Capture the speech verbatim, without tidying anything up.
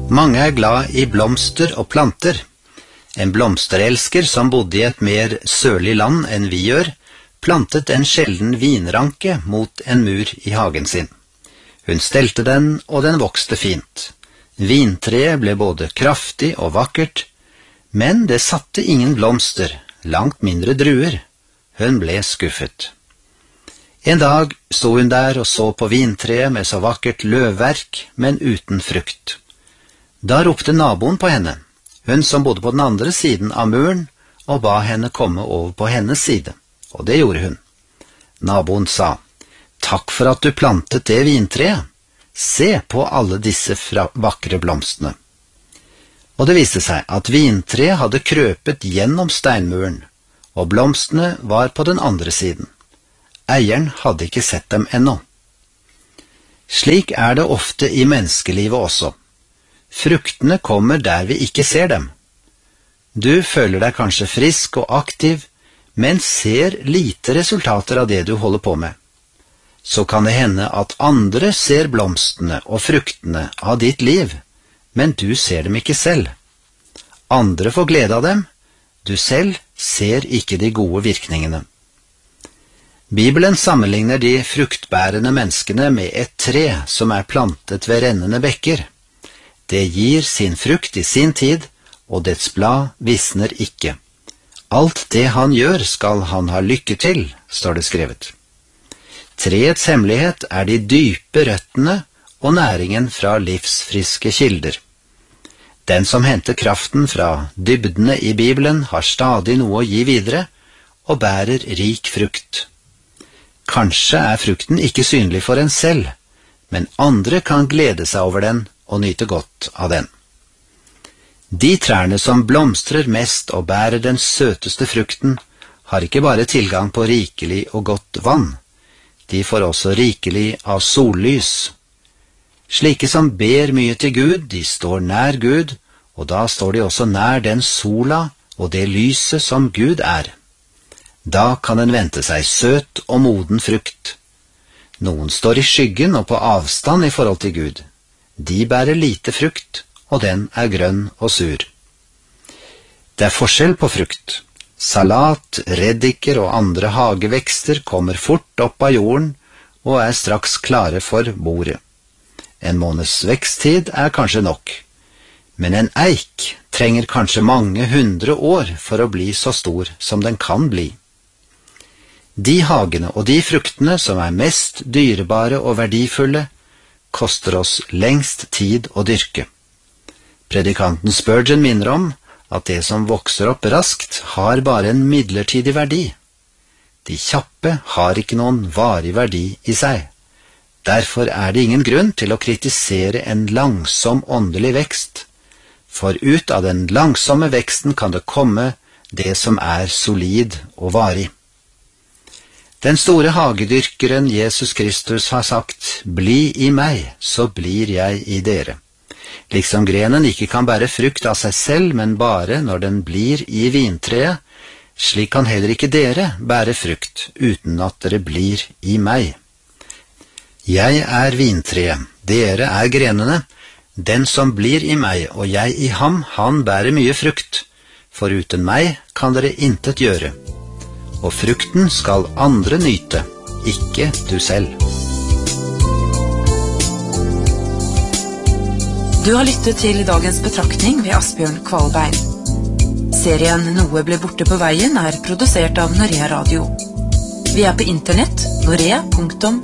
Mange er glad i blomster og planter. En blomsterelsker som bodde i et mer sørlig land enn vi gjør, plantet en sjelden vinranke mot en mur i hagen sin. Hun stelte den, og den vokste fint. Vintreet ble både kraftig og vakkert, men det satte ingen blomster, langt mindre druer. Hun ble skuffet. En dag sto hun der og så på vintreet med så vakkert løvverk, men uten frukt. Da ropte naboen på henne, hun som bodde på den andre siden av muren, og ba henne komme over på hennes side, og det gjorde hun. Naboen sa, «Takk for at du plantet det vintreet. Se på alle disse vakre blomstene.» Og det viste seg at vintreet hadde krøpet gjennom steinmuren, og blomstene var på den andre siden. Eieren hadde ikke sett dem ennå. Slik er det ofte i menneskelivet også. Fruktene kommer der vi ikke ser dem. Du føler deg kanskje frisk og aktiv, men ser lite resultater av det du holder på med. Så kan det hende at andre ser blomstene og fruktene av ditt liv, men du ser dem ikke selv. Andre får glede av dem, du selv ser ikke de gode virkningene. Bibelen sammenligner de fruktbærende menneskene med et tre som er plantet ved rennende bekker. Det gir sin frukt i sin tid, og dets blad visner ikke. Alt det han gjør skal han ha lykke til, står det skrevet. Treets hemmelighet er de dype røttene og næringen fra livsfriske kilder. Den som henter kraften fra dybdene i Bibelen har stadig noe å gi videre, og bærer rik frukt. Kanskje er frukten ikke synlig for en selv, men andre kan glede seg over den og nyte godt av den. De trærne som blomstrer mest og bærer den søteste frukten, har ikke bare tilgang på rikelig og godt vann, de får også rikelig av sollys. Slike som ber mye til Gud, de står nær Gud, og da står de også nær den sola og det lyset som Gud er. Da kan en vente seg søt og moden frukt. Noen står i skyggen og på avstand i forhold til Gud. De bærer lite frukt, og den er grønn og sur. Det er forskjell på frukt. Salat, reddiker og andre hagevekster kommer fort opp av jorden og er straks klare for bordet. En måneds veksttid er kanskje nok, men en eik trenger kanskje mange hundre år for å bli så stor som den kan bli. De hagene og de fruktene som er mest dyrebare og verdifulle, koster oss lengst tid å dyrke. Predikanten Spurgeon minner om at det som vokser opp raskt har bare en midlertidig verdi. De kjappe har ikke noen varig verdi i seg. Derfor er det ingen grunn til å kritisere en langsom åndelig vekst, for ut av den langsomme veksten kan det komme det som er solid og varig. Den store hagedyrkeren Jesus Kristus har sagt, «Bli i meg, så blir jeg i dere». Liksom grenen ikke kan bære frukt av seg selv, men bare når den blir i vintreet, slik kan heller ikke dere bære frukt uten at dere blir i meg. Jeg er vintreet, dere er grenene. Den som blir i meg og jeg i ham, han bærer mye frukt. For uten meg kan dere intet gjøre. Og frukten skal andre nyte, ikke du selv. Du har lyttet til dagens betraktning ved Asbjørn Kvalbein. Serien Noe ble borte på veien er produsert av Norea Radio. Vi er på internett norea punktum